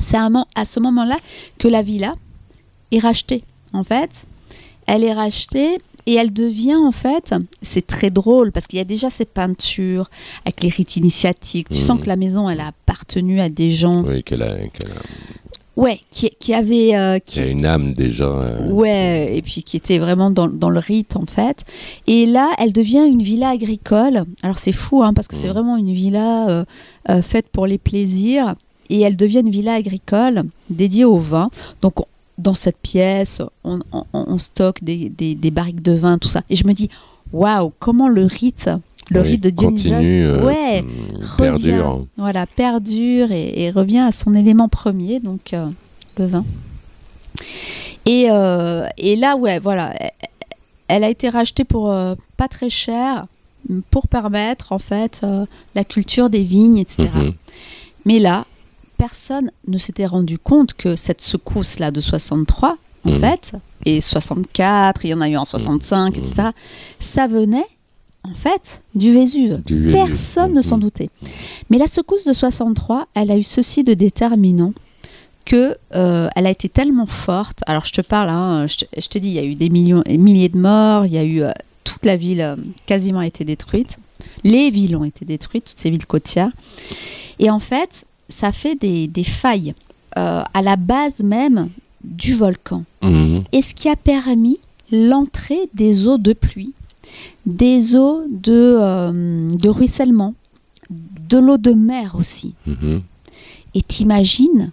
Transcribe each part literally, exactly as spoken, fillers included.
C'est à, à ce moment-là que la villa est rachetée. En fait, elle est rachetée et elle devient, en fait, c'est très drôle parce qu'il y a déjà ces peintures avec les rites initiatiques. Tu mmh. sens que la maison, elle a appartenu à des gens. Oui, qu'elle a... Qu'elle a... Ouais, qui, qui avait... Euh, qui a une âme déjà. Euh... Ouais, et puis qui était vraiment dans, dans le rite, en fait. Et là, elle devient une villa agricole. Alors, c'est fou, hein, parce que mmh. c'est vraiment une villa euh, euh, faite pour les plaisirs. Et elle devient une villa agricole dédiée au vin. Donc, on, dans cette pièce, on, on, on stocke des, des, des barriques de vin, tout ça. Et je me dis, waouh, comment le rite, le oui, rite de Dionysos, continue, euh, ouais, perdure. Revient, voilà, perdure et, et revient à son élément premier, donc euh, le vin. Et, euh, et là, ouais, voilà, elle, elle a été rachetée pour euh, pas très cher, pour permettre en fait euh, la culture des vignes, et cetera. Mm-hmm. Mais là, personne ne s'était rendu compte que cette secousse-là de soixante-trois, en mmh. fait, et soixante-quatre, il y en a eu en soixante-cinq, mmh. et cetera, ça venait, en fait, du Vésuve. Du Vésuve. Personne mmh. ne s'en doutait. Mais la secousse de soixante-trois, elle a eu ceci de déterminant que euh, elle a été tellement forte. Alors, je te parle, hein, je, te, je te dis, il y a eu des millions, des milliers de morts, il y a eu... Euh, toute la ville euh, quasiment a été détruite. Les villes ont été détruites, toutes ces villes côtières. Et en fait... ça fait des, des failles euh, à la base même du volcan. Mmh. Et ce qui a permis l'entrée des eaux de pluie, des eaux de, euh, de ruissellement, de l'eau de mer aussi. Mmh. Et t'imagines,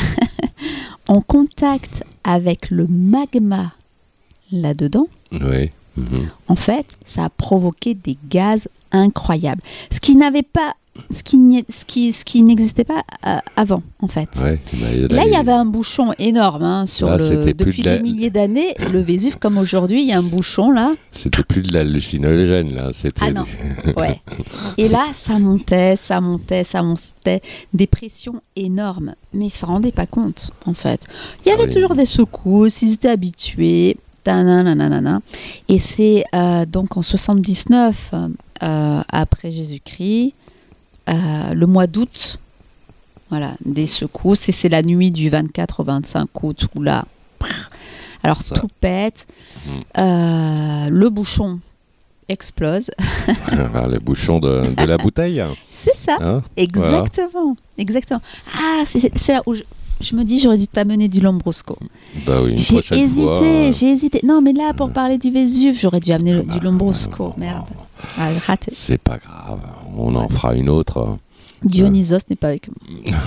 en contact avec le magma là-dedans, oui. Mmh. en fait, ça a provoqué des gaz incroyables. Ce qui n'avait pas... Ce qui, ce qui, ce qui n'existait pas euh, avant, en fait. Ouais, là, là, il y avait un bouchon énorme hein, sur là, le, depuis de la... des milliers d'années. Le Vésuve, comme aujourd'hui, il y a un bouchon là. C'était plus de l'hallucinogène là. C'était... Ah non. Ouais. Et là, ça montait, ça montait, ça montait, des pressions énormes. Mais ils ne s'en rendaient pas compte, en fait. Il y avait ah, oui. toujours des secousses, ils étaient habitués. Nanana. Et c'est euh, donc en soixante-dix-neuf euh, après Jésus-Christ. Euh, le mois d'août, voilà, des secousses, et c'est la nuit du vingt-quatre au vingt-cinq août où là, alors ça. Tout pète, mmh. euh, le bouchon explose. Le bouchon de, de la bouteille. C'est ça, hein, exactement, voilà. exactement. Ah, c'est, c'est là où je, je me dis, j'aurais dû t'amener du Lambrusco. Bah oui, une j'ai prochaine hésité, fois. j'ai hésité. Non, mais là, pour parler du Vésuve, j'aurais dû amener le, du Lambrusco. Merde. Ah, raté. C'est pas grave, on en fera une autre. Dionysos n'est pas avec moi.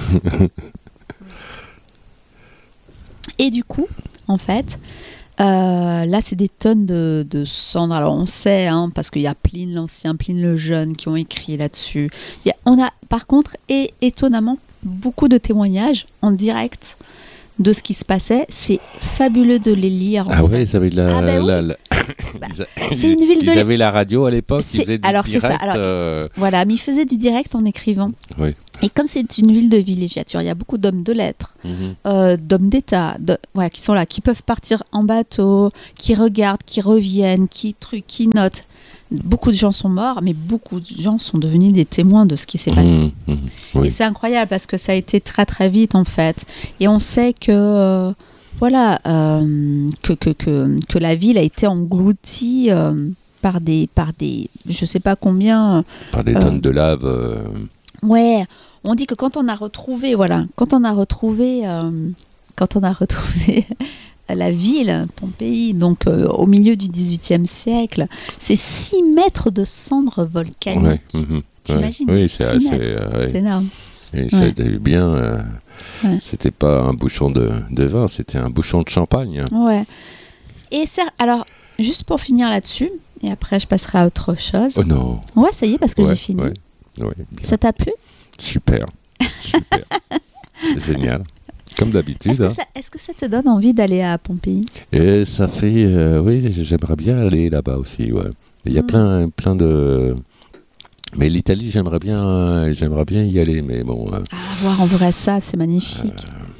Et du coup, en fait, euh, là, c'est des tonnes de, de cendres. Alors, on sait, hein, parce qu'il y a Pline l'Ancien, Pline le Jeune qui ont écrit là-dessus. Il y a, on a, par contre, et étonnamment, beaucoup de témoignages en direct de ce qui se passait. C'est fabuleux de les lire. Ah ouais, ils avaient la... Ah ben la, oui. la... Bah, ils, c'est une ville ils de... avaient la radio à l'époque, ils faisaient du alors, direct. C'est ça. Alors, euh... voilà, mais ils faisaient du direct en écrivant. Oui. Et comme c'est une ville de villégiature, il y a beaucoup d'hommes de lettres, mmh. euh, d'hommes d'État, de, voilà, qui sont là, qui peuvent partir en bateau, qui regardent, qui reviennent, qui truc, qui notent. Beaucoup de gens sont morts, mais beaucoup de gens sont devenus des témoins de ce qui s'est passé. Mmh, mmh, oui. Et c'est incroyable parce que ça a été très très vite en fait. Et on sait que euh, voilà euh, que, que que que la ville a été engloutie euh, par des par des je sais pas combien par des euh, tonnes de lave. Euh... Ouais, on dit que quand on a retrouvé voilà quand on a retrouvé euh, quand on a retrouvé la ville, Pompéi, donc euh, au milieu du dix-huitième siècle, c'est six mètres de cendres volcaniques. Ouais, mmh, t'imagines ouais, oui, c'est, six c'est, mètres. Euh, c'est énorme. Et ça ouais. a eu bien. Euh, ouais. C'était pas un bouchon de, de vin, c'était un bouchon de champagne. Ouais. Et c'est, alors, juste pour finir là-dessus, et après je passerai à autre chose. Oh non. Ouais, ça y est, parce que ouais, j'ai fini. Ouais, ouais, ça t'a plu ? Super. Super. Génial. Comme d'habitude. Est-ce que, hein. ça, est-ce que ça te donne envie d'aller à Pompéi ? Et ça fait, euh, oui, j'aimerais bien aller là-bas aussi. Ouais. Il y a mmh. plein, plein de. Mais l'Italie, j'aimerais bien, euh, j'aimerais bien y aller, mais bon. Euh, ah, voir en vrai ça, c'est magnifique.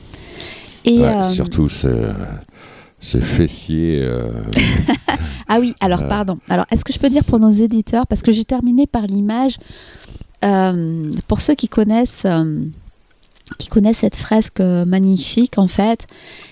Euh, Et ouais, euh, surtout ce, ce fessier. Euh, ah oui, alors pardon. Alors, est-ce que je peux dire pour nos éditeurs, parce que j'ai terminé par l'image, euh, pour ceux qui connaissent. Euh, qui connaît cette fresque magnifique, en fait,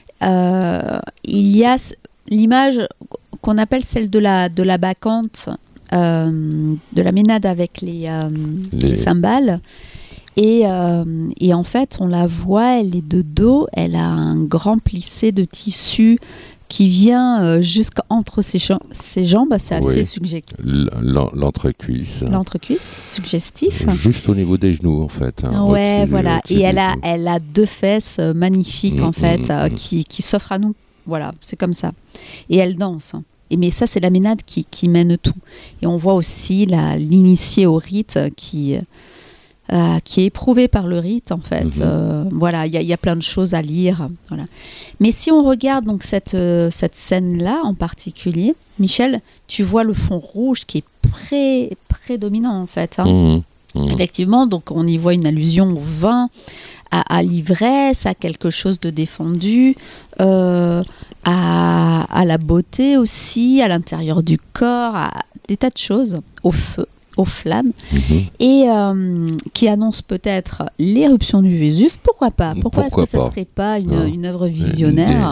euh, il y a l'image qu'on appelle celle de la, de la bacchante, euh, de la ménade avec les, euh, les... les cymbales. Et, euh, et en fait, on la voit, elle est de dos, elle a un grand plissé de tissu qui vient euh, jusqu'entre ses, cha- ses jambes, c'est assez oui. suggestif. L'entrecuisse. L'entrecuisse, suggestif. Juste au niveau des genoux, en fait. Hein, ouais, au-dessus, voilà. au-dessus et elle a, genoux. elle a deux fesses euh, magnifiques, mmh, en fait, mmh, euh, mmh. qui, qui s'offrent à nous. Voilà, c'est comme ça. Et elle danse. Et mais ça, c'est la ménade qui, qui mène tout. Et on voit aussi la, l'initiée au rite qui... Euh, qui est éprouvé par le rite, en fait. Mm-hmm. Euh, voilà, il y, y a plein de choses à lire. Voilà. Mais si on regarde donc cette, euh, cette scène-là en particulier, Michel, tu vois le fond rouge qui est pré, prédominant, en fait. Hein. Mm-hmm. Mm-hmm. Effectivement, donc on y voit une allusion au vin, à, à l'ivresse, à quelque chose de défendu, euh, à, à la beauté aussi, à l'intérieur du corps, à des tas de choses, au feu, aux flammes, mmh. et euh, qui annonce peut-être l'éruption du Vésuve. Pourquoi pas ? Pourquoi, Pourquoi est-ce que ça ne serait pas une, une œuvre visionnaire ?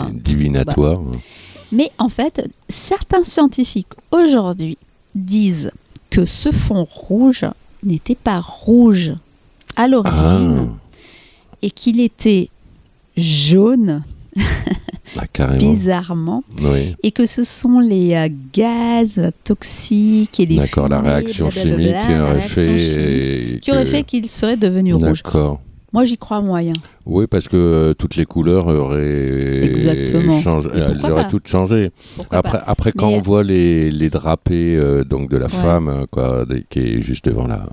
D- divinatoire. Bah. Mais en fait, certains scientifiques aujourd'hui disent que ce fond rouge n'était pas rouge à l'origine, ah. et qu'il était jaune. Ah, bizarrement, oui. et que ce sont les euh, gaz toxiques et les D'accord, fumées, la réaction blablabla, chimique qui la aurait réaction fait, chimique, qui que... aurait fait qu'il serait devenu rouge. D'accord. Moi, j'y crois moyen. Oui, parce que euh, toutes les couleurs auraient Exactement. changé, elles auraient pas. toutes changé. Pourquoi après, pas. après quand Mais... on voit les, les drapés euh, donc de la ouais. femme, quoi, qui est juste devant la...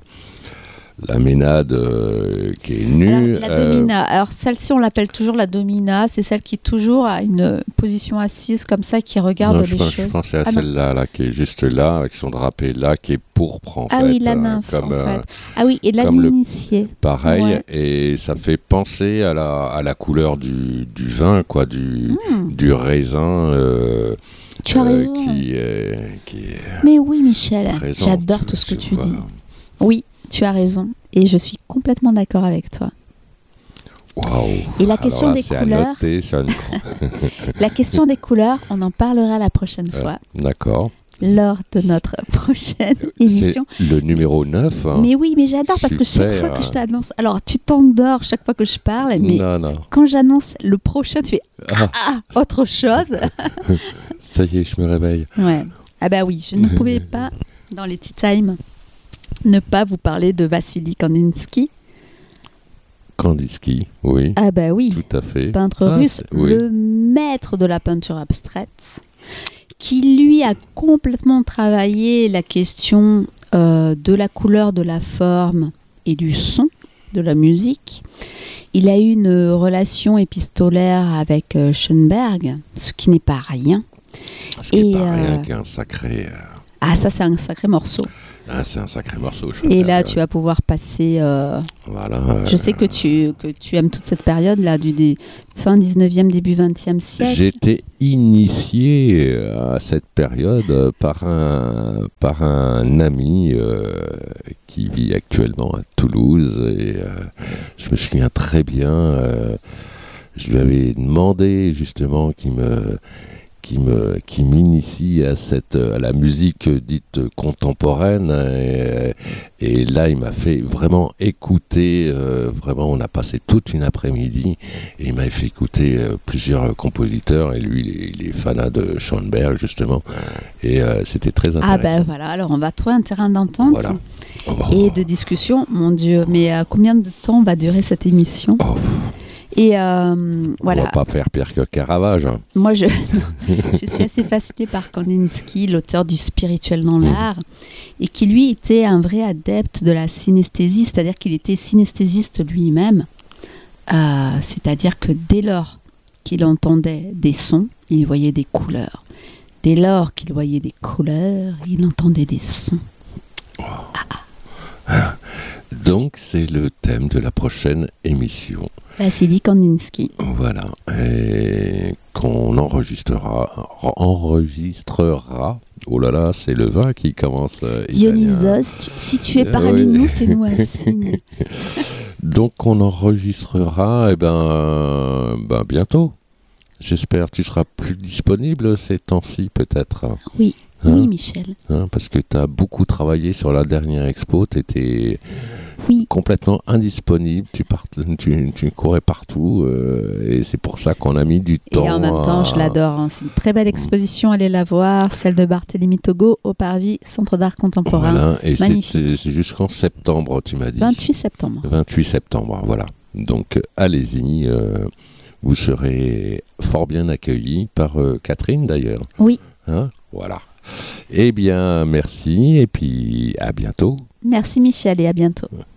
La ménade euh, qui est nue. Alors, la domina. Euh... Alors, celle-ci, on l'appelle toujours la domina. C'est celle qui, toujours, a une position assise comme ça, qui regarde non, les je pense, choses. Je pensais à ah, celle-là, là, qui est juste là, avec son drapé là, qui est pourpre, en ah, fait. Ah oui, la nymphe, euh, comme, en fait. Euh, ah oui, et là, l'initiée. Pareil, ouais. Et ça fait penser à la, à la couleur du, du vin, quoi, du, mmh. du raisin. Euh, tu as euh, raison. Qui est, qui est Mais oui, Michel, présente, j'adore tout ce que tu voilà. dis. Oui, tu as raison. Et je suis complètement d'accord avec toi. Waouh. Et la question là, des c'est couleurs. À noter, ça ne... La question des couleurs, on en parlera la prochaine euh, fois. D'accord. Lors de notre prochaine émission. C'est le numéro neuf. Hein. Mais oui, mais j'adore parce que chaque fois que je t'annonce. Alors, tu t'endors chaque fois que je parle, mais non, non. quand j'annonce le prochain, tu fais ah, ah autre chose. Ça y est, je me réveille. Ouais. Ah, bah oui, je ne pouvais pas, dans les Tea Time, ne pas vous parler de Vassili Kandinsky. Kandinsky, oui. Ah bah oui. Tout à fait. Peintre ah, russe, oui. le maître de la peinture abstraite, qui lui a complètement travaillé la question euh, de la couleur, de la forme et du son de la musique. Il a eu une relation épistolaire avec euh, Schoenberg, ce qui n'est pas rien. Ce qui n'est pas euh... rien qu'un sacré... Euh... Ah, ça, c'est un sacré morceau. Ah, c'est un sacré morceau. Et là, tu vas pouvoir passer... Euh... Voilà. Euh... Je sais que tu, que tu aimes toute cette période-là, du des... fin dix-neuvième, début vingtième siècle. J'étais initié à cette période par un, par un ami euh, qui vit actuellement à Toulouse. Et euh, je me souviens très bien, euh, je lui avais demandé justement qu'il me... qui me qui m'initie à cette à la musique dite contemporaine et, et là il m'a fait vraiment écouter euh, vraiment on a passé toute une après-midi et il m'a fait écouter euh, plusieurs compositeurs et lui il est, il est fanat de Schoenberg justement et euh, c'était très intéressant. Ah ben voilà, alors on va trouver un terrain d'entente voilà. oh. et de discussion, mon Dieu, mais euh, combien de temps va durer cette émission? oh. Et euh, voilà. On va pas faire pire que Caravage. Hein. Moi, je, je suis assez fascinée par Kandinsky, l'auteur du Spirituel dans l'art, et qui lui était un vrai adepte de la synesthésie, c'est-à-dire qu'il était synesthésiste lui-même. Euh, c'est-à-dire que dès lors qu'il entendait des sons, il voyait des couleurs. Dès lors qu'il voyait des couleurs, il entendait des sons. Oh. Ah, ah. Donc, c'est le thème de la prochaine émission. Vassili Kandinsky. Voilà. Et qu'on enregistrera, enregistrera Oh là là, c'est le vin qui commence. Euh, Dionysos, tu, si tu es parmi euh, oui. nous, fais-nous un signe. Donc on enregistrera eh ben, euh, ben, bientôt. J'espère que tu seras plus disponible ces temps-ci peut-être. Oui, hein oui Michel. Hein, parce que tu as beaucoup travaillé sur la dernière expo, tu étais oui. complètement indisponible, tu, part... tu, tu courais partout euh, et c'est pour ça qu'on a mis du temps. Et en même temps, à... je l'adore. Hein. C'est une très belle exposition, allez la voir, celle de Barthélemy Togo au Parvis, Centre d'art contemporain. Voilà, et magnifique. c'est jusqu'en septembre, tu m'as dit. vingt-huit septembre. vingt-huit septembre, voilà. Donc allez-y. Euh... Vous serez fort bien accueillis par euh, Catherine d'ailleurs. Oui. Hein, voilà. Eh bien, merci et puis à bientôt. Merci Michel et à bientôt.